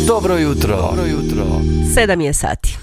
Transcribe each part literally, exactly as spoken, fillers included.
Dobro jutro. Dobro jutro. Sedam je sati.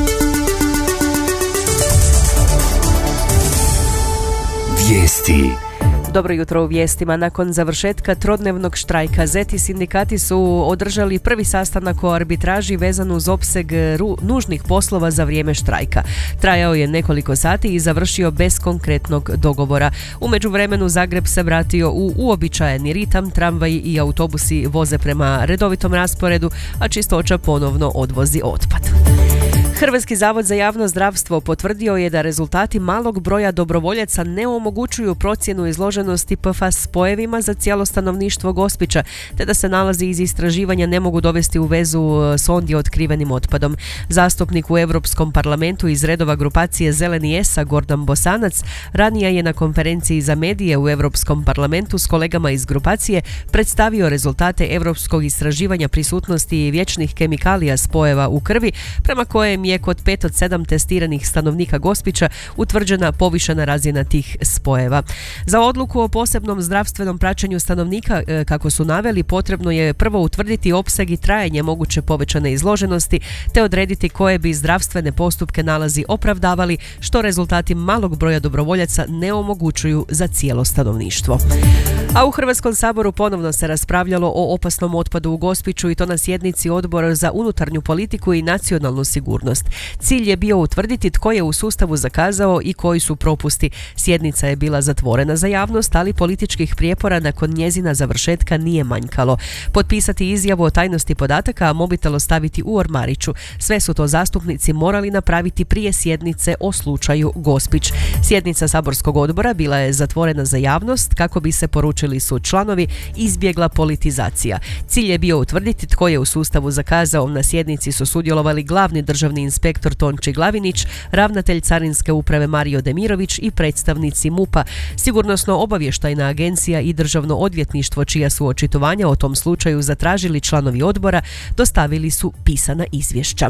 Vijesti. Dobro jutro u vijestima. Nakon završetka trodnevnog štrajka Z E T i sindikati su održali prvi sastanak o arbitraži vezan uz opseg ru- nužnih poslova za vrijeme štrajka. Trajao je nekoliko sati i završio bez konkretnog dogovora. U međuvremenu Zagreb se vratio u uobičajeni ritam, tramvaji i autobusi voze prema redovitom rasporedu, a Čistoća ponovno odvozi otpad. Hrvatski zavod za javno zdravstvo potvrdio je da rezultati malog broja dobrovoljaca ne omogućuju procjenu izloženosti P F A S spojevima za cijelo stanovništvo Gospića, te da se nalazi iz istraživanja ne mogu dovesti u vezu s ondje otkrivenim otpadom. Zastupnik u Europskom parlamentu iz redova grupacije Zeleni ESA Gordan Bosanac ranije je na konferenciji za medije u Europskom parlamentu s kolegama iz grupacije predstavio rezultate europskog istraživanja prisutnosti vječnih kemikalija spojeva u krvi, prema kojem je kod pet od sedam testiranih stanovnika Gospića utvrđena povišena razina tih spojeva. Za odluku o posebnom zdravstvenom praćenju stanovnika, kako su naveli, potrebno je prvo utvrditi opseg i trajanje moguće povećane izloženosti, te odrediti koje bi zdravstvene postupke nalazi opravdavali, što rezultati malog broja dobrovoljaca ne omogućuju za cijelo stanovništvo. A u Hrvatskom saboru ponovno se raspravljalo o opasnom otpadu u Gospiću, i to na sjednici Odbora za unutarnju politiku i nacionalnu sigurnost. Cilj je bio utvrditi tko je u sustavu zakazao i koji su propusti. Sjednica je bila zatvorena za javnost, ali političkih prijepora nakon njezina završetka nije manjkalo. Potpisati izjavu o tajnosti podataka, a mobitel ostaviti u ormariću. Sve su to zastupnici morali napraviti prije sjednice o slučaju Gospić. Sjednica saborskog odbora bila je zatvorena za javnost kako bi se, poručili su članovi, izbjegla politizacija. Cilj je bio utvrditi tko je u sustavu zakazao. Na sjednici su sudjelovali glavni državni inspektor Tonči Glavinić, ravnatelj Carinske uprave Mario Demirović i predstavnici MUP-a, Sigurnosno-obavještajna agencija i Državno odvjetništvo, čija su očitovanja o tom slučaju zatražili članovi odbora, dostavili su pisana izvješća.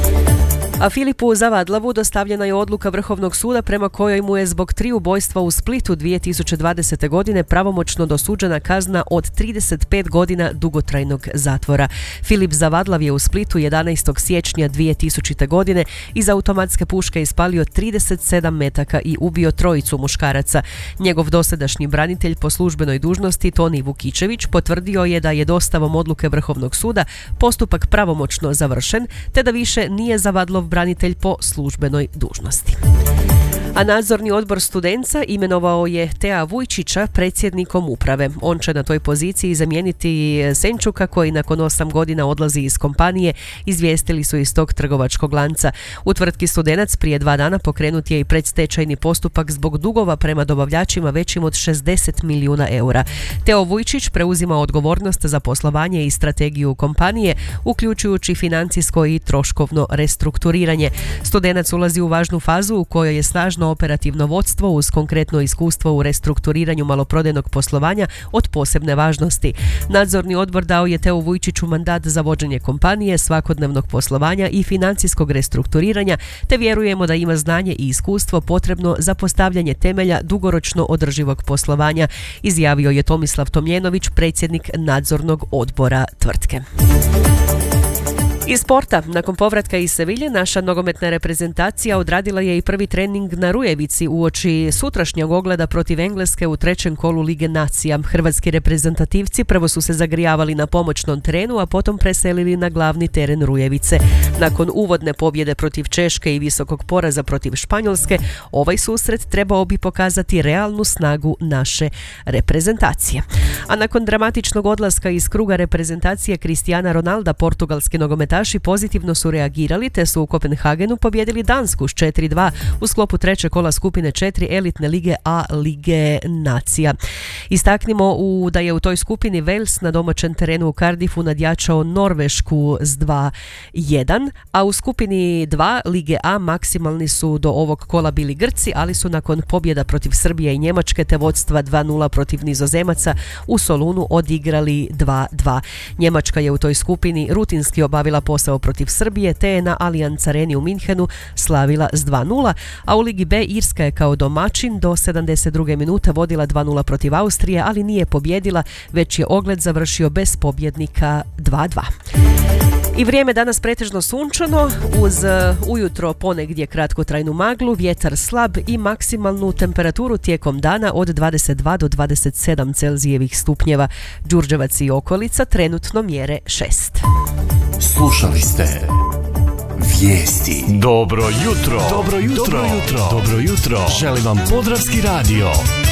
A Filipu Zavadlavu dostavljena je odluka Vrhovnog suda prema kojoj mu je zbog tri ubojstva u Splitu dvije tisuće dvadesete. godine pravomoćno dosuđena kazna od trideset pet godina dugotrajnog zatvora. Filip Zavadlav je u Splitu jedanaestog siječnja dvije tisućite. godine iz automatske puške ispalio trideset sedam metaka i ubio trojicu muškaraca. Njegov dosadašnji branitelj po službenoj dužnosti Toni Vukičević potvrdio je da je dostavom odluke Vrhovnog suda postupak pravomoćno završen, te da više nije Zavadlov branitelj po službenoj dužnosti. A nadzorni odbor Studenca imenovao je Tea Vujčića predsjednikom uprave. On će na toj poziciji zamijeniti Senčuka, koji nakon osam godina odlazi iz kompanije, izvijestili su iz tog trgovačkog lanca. U tvrtki Studenac prije dva dana pokrenut je i predstečajni postupak zbog dugova prema dobavljačima većim od šezdeset milijuna eura. Teo Vujčić preuzima odgovornost za poslovanje i strategiju kompanije, uključujući financijsko i troškovno restrukturiranje. Studenac ulazi u važnu fazu u kojoj je snažno operativno vodstvo uz konkretno iskustvo u restrukturiranju maloprodajnog poslovanja od posebne važnosti. Nadzorni odbor dao je Teu Vujčiću mandat za vođenje kompanije, svakodnevnog poslovanja i financijskog restrukturiranja, te vjerujemo da ima znanje i iskustvo potrebno za postavljanje temelja dugoročno održivog poslovanja, izjavio je Tomislav Tomljenović, predsjednik nadzornog odbora tvrtke. Iz sporta, nakon povratka iz Sevilje, naša nogometna reprezentacija odradila je i prvi trening na Rujevici uoči sutrašnjeg ogleda protiv Engleske u trećem kolu Lige nacija. Hrvatski reprezentativci prvo su se zagrijavali na pomoćnom terenu, a potom preselili na glavni teren Rujevice. Nakon uvodne pobjede protiv Češke i visokog poraza protiv Španjolske, ovaj susret trebao bi pokazati realnu snagu naše reprezentacije. A nakon dramatičnog odlaska iz kruga reprezentacije Cristiana Ronalda, portugalski nogometaši pozitivno su reagirali, te su u Kopenhagenu pobijedili Dansku s četiri dva u sklopu treće kola skupine četiri elitne lige A Lige nacija. Istaknimo u, da je u toj skupini Wales na domaćem terenu u Cardiffu nadjačao Norvešku s dva jedan, a u skupini dva Lige A maksimalni su do ovog kola bili Grci, ali su nakon pobjeda protiv Srbije i Njemačke te vodstva dva nula protiv Nizozemaca u Solunu odigrali dva dva. Njemačka je u toj skupini rutinski obavila posao protiv Srbije, te je na Allianz Areni u Minhenu slavila s dva nula, a u Ligi B Irska je kao domaćin do sedamdeset druge minute vodila dva nula protiv Austrije, ali nije pobjedila, već je ogled završio bez pobjednika dva dva. I vrijeme danas pretežno sunčano, uz ujutro ponegdje kratkotrajnu maglu, vjetar slab i maksimalnu temperaturu tijekom dana od dvadeset dva do dvadeset sedam Celzijevih stupnjeva. Đurđevac i okolica trenutno mjere šest. Slušali ste Vijesti. Dobro jutro. Dobro jutro. Dobro jutro. Dobro jutro. Želi vam Podravski radio.